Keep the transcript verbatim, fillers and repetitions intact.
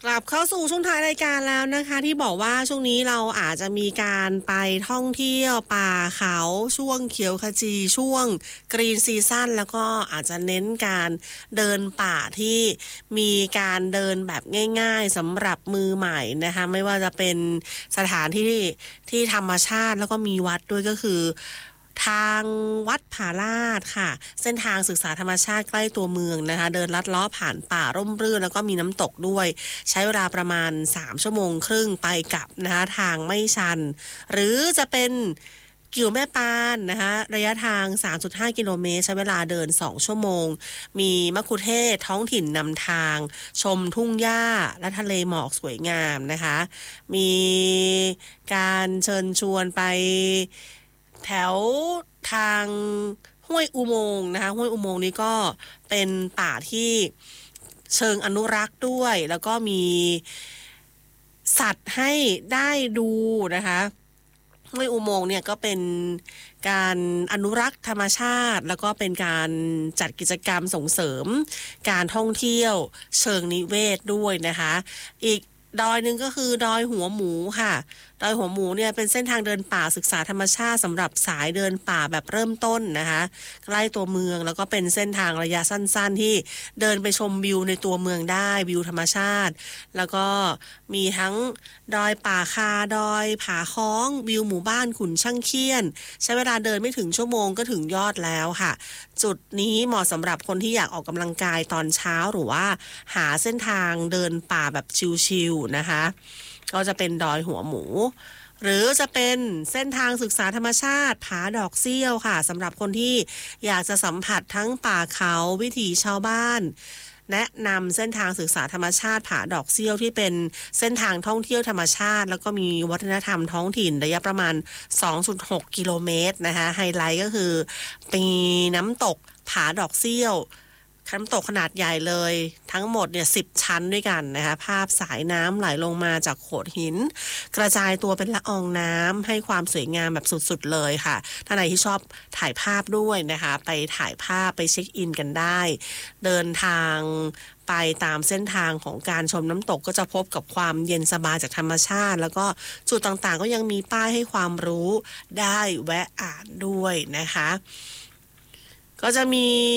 กลับเข้าสู่ช่วงท้ายรายการแล้วนะคะที่บอกว่าช่วงนี้เราอาจจะมีการไปท่องเที่ยวป่าเขาช่วงเขียวขจีช่วงกรีนซีซั่นแล้วก็อาจจะเน้นการเดินป่าที่มีการเดินแบบง่ายๆสำหรับมือใหม่นะคะไม่ว่าจะเป็นสถานที่ที่ธรรมชาติแล้วก็มีวัดด้วยก็คือทางวัดผาลาดค่ะเส้นทางศึกษาธรรมชาติใกล้ตัวเมืองนะคะเดินลัดล้อผ่านป่าร่มรื่นแล้วก็มีน้ำตกด้วยใช้เวลาประมาณสามชั่วโมงครึ่งไปกลับนะคะทางไม่ชันหรือจะเป็นกิ่วแม่ปานนะคะระยะทาง สามจุดห้า กิโลเมตรใช้เวลาเดินสองชั่วโมงมีมะคุเทศท้องถิ่นนำทางชมทุ่งหญ้าและทะเลหมอกสวยงามนะคะมีการเชิญชวนไปแถวทางห้วยอุโมงค์นะคะห้วยอุโมงค์นี้ก็เป็นป่าที่เชิงอนุรักษ์ด้วยแล้วก็มีสัตว์ให้ได้ดูนะคะห้วยอุโมงค์เนี่ยก็เป็นการอนุรักษ์ธรรมชาติแล้วก็เป็นการจัดกิจกรรมส่งเสริมการท่องเที่ยวเชิงนิเวศด้วยนะคะอีกดอยหนึ่งก็คือดอยหัวหมูค่ะดอยหัวหมูเนี่ยเป็นเส้นทางเดินป่าศึกษาธรรมชาติสำหรับสายเดินป่าแบบเริ่มต้นนะคะใกล้ตัวเมืองแล้วก็เป็นเส้นทางระยะสั้นๆที่เดินไปชมวิวในตัวเมืองได้วิวธรรมชาติแล้วก็มีทั้งดอยป่าคาดอยผาค้องวิวหมู่บ้านขุนช่างเคียนใช้เวลาเดินไม่ถึงชั่วโมงก็ถึงยอดแล้วค่ะจุดนี้เหมาะสำหรับคนที่อยากออกกำลังกายตอนเช้าหรือว่าหาเส้นทางเดินป่าแบบชิลๆนะคะก็จะเป็นดอยหัวหมูหรือจะเป็นเส้นทางศึกษาธรรมชาติผาดอกเซี่ยวค่ะสำหรับคนที่อยากจะสัมผัสทั้งป่าเขาวิถีชาวบ้านแนะนำเส้นทางศึกษาธรรมชาติผาดอกเซี่ยวที่เป็นเส้นทางท่องเที่ยวธรรมชาติแล้วก็มีวัฒนธรรมท้องถิ่นระยะประมาณ สองจุดหก กิโลเมตรนะคะไฮไลท์ก็คือมีน้ำตกผาดอกเซี่ยวน้ำตกขนาดใหญ่เลยทั้งหมดเนี่ยสิบชั้นด้วยกันนะคะภาพสายน้ำไหลลงมาจากโขดหินกระจายตัวเป็นละอองน้ำให้ความสวยงามแบบสุดๆเลยค่ะท่านใดที่ชอบถ่ายภาพด้วยนะคะไปถ่ายภาพไปเช็คอินกันได้เดินทางไปตามเส้นทางของการชมน้ำตกก็จะพบกับความเย็นสบายจากธรรมชาติแล้วก็จุดต่างๆก็ยังมีป้ายให้ความรู้ได้แวะอ่านด้วยนะคะก็จะมี